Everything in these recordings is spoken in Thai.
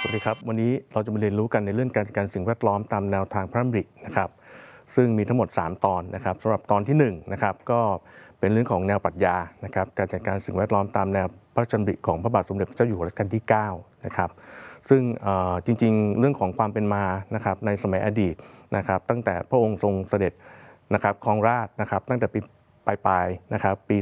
สวัสดีครับวันนี้เราจะมาเรียนรู้กันในเรื่องการจัดการสิ่งแวดล้อมตามแนวทางพระดำรินะครับซึ่งมีทั้งหมด3ตอนนะครับสำหรับตอนที่1นะครับก็เป็นเรื่องของแนวปรัชญานะครับการจัดการสิ่งแวดล้อมตามแนวพระราชดำริของพระบาทสมเด็จพระเจ้าอยู่หัวรัชกาลที่9นะครับซึ่งจริงๆเรื่องของความเป็นมานะครับในสมัยอดีตนะครับตั้งแต่พระองค์ทรงเสด็จนะครับครองราชย์นะครับตั้งแต่ปีปลายนะครับปี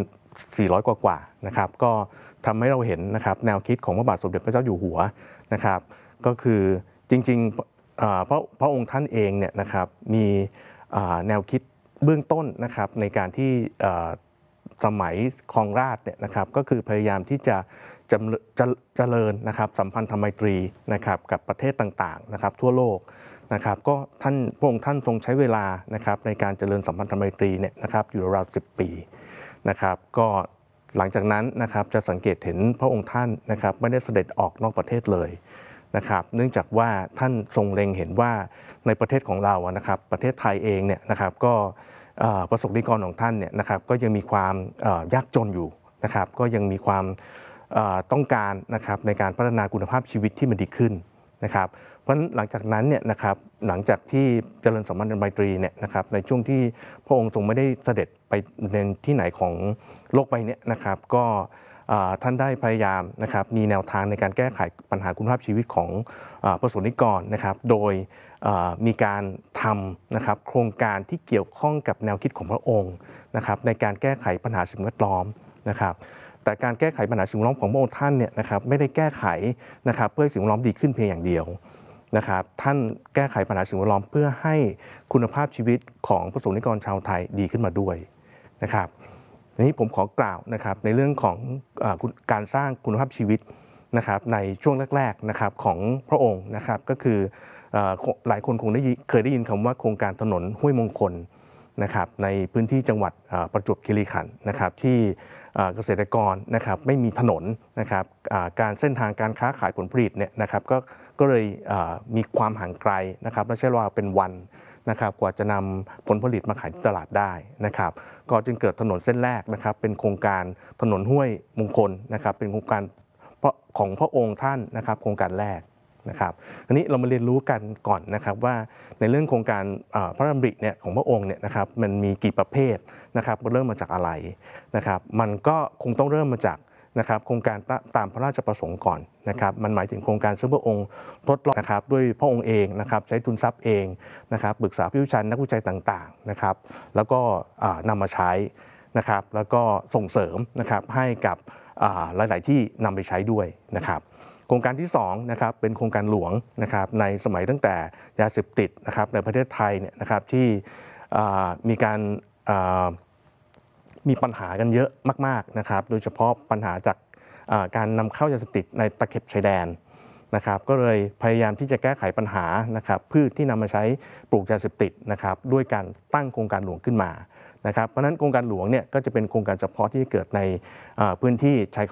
2400กว่านะครับก็ทำให้เราเห็นนะครับแนวคิดของพระบาทสมเด็จพระเจ้าอยู่หัวนะครับก็คือจริงๆพระองค์ท่านเองเนี่ยนะครับมีแนวคิดเบื้องต้นนะครับในการที่สมัยครองราชย์เนี่ยนะครับก็คือพยายามที่จะเจริญนะครับสัมพันธไมตรีนะครับกับประเทศต่างๆนะครับทั่วโลกนะครับก็พระองค์ท่านทรงใช้เวลานะครับในการเจริญสัมพันธไมตรีเนี่ยนะครับอยู่ราว10 ปีนะครับก็หลังจากนั้นนะครับจะสังเกตเห็นพระองค์ท่านนะครับไม่ได้เสด็จออกนอกประเทศเลยนะครับเนื่องจากว่าท่านทรงเล็งเห็นว่าในประเทศของเรานะครับประเทศไทยเองเนี่ยนะครับก็ประสบนิกรของท่านเนี่ยนะครับก็ยังมีความยากจนอยู่นะครับก็ยังมีความต้องการนะครับในการพัฒนาคุณภาพชีวิตที่มันดีขึ้นนะครับเพราะฉะนั้นหลังจากนั้นเนี่ยนะครับหลังจากที่เจริญสัมพันธไมตรีเนี่ยนะครับในช่วงที่พระองค์ทรงไม่ได้เสด็จไปในที่ไหนของโลกใบนี้นะครับก็ท่านได้พยายามนะครับมีแนวทางในการแก้ไขปัญหาคุณภาพชีวิตของประสบนิกรนะครับโดยมีการทำนะครับโครงการที่เกี่ยวข้องกับแนวคิดของพระองค์นะครับในการแก้ไขปัญหาสิ่งแวดล้อมนะครับแต่การแก้ไขปัญหาสิ่งแวดล้อมของพระองค์ท่านเนี่ยนะครับไม่ได้แก้ไขนะครับเพื่อให้สิ่งแวดล้อมดีขึ้นเพียงอย่างเดียวนะครับท่านแก้ไขปัญหาสิ่งแวดล้อมเพื่อให้คุณภาพชีวิตของประสบนิกรชาวไทยดีขึ้นมาด้วยนะครับทีนี้ผมขอกล่าวนะครับในเรื่องของการสร้างคุณภาพชีวิตนะครับในช่วงแรกๆนะครับของพระองค์นะครับก็คือหลายคนคงเคยได้ยินคำว่าโครงการถนนห้วยมงคลนะครับในพื้นที่จังหวัดประจวบคีรีขันธ์นะครับที่เกษตรกรนะครับไม่มีถนนนะครับการเส้นทางการค้าขายผลผลิตเนี่ยนะครับก็เลยมีความห่างไกลนะครับและใช้เวลาเป็นวันนะครับกว่าจะนำผลผลิตมาขายที่ตลาดได้นะครับก็จึงเกิดถนนเส้นแรกนะครับเป็นโครงการถนนห้วยมงคลนะครับเป็นโครงการของพระองค์ท่านนะครับโครงการแรกนะครับอันนี้เรามาเรียนรู้กันก่อนนะครับว่าในเรื่องโครงการพระดำริเนี่ยของพระองค์เนี่ยนะครับมันมีกี่ประเภทนะครับเริ่มมาจากอะไรนะครับมันก็คงต้องเริ่มมาจากนะครับโครงการตามพระราชประสงค์ก่อนนะครับมันหมายถึงโครงการซึ่งพระองค์ทดลองนะครับด้วยพระองค์เองนะครับใช้ทุนทรัพย์เองนะครับปรึกษาผู้เชี่ยวชาญนักวิจัยต่างๆนะครับแล้วก็นำมาใช้นะครับแล้วก็ส่งเสริมนะครับให้กับหลายๆที่นำไปใช้ด้วยนะครับโครงการที่2นะครับเป็นโครงการหลวงนะครับในสมัยตั้งแต่ยาเสพติดนะครับในประเทศไทยเนี่ยนะครับที่มีการมีปัญหากันเยอะมากๆนะครับโดยเฉพาะปัญหาจากการนำเข้ายาเสพติดในตะเข็บชายแดนนะครับก็เลยพยายามที่จะแก้ไขปัญหานะครับพืชที่นำมาใช้ปลูกยาเสพติดนะครับด้วยการตั้งโครงการหลวงขึ้นมานะครับเพราะฉะนั้นโครงการหลวงเนี่ยก็จะเป็นโครงการเฉพาะที่เกิดในพื้นที่ชาย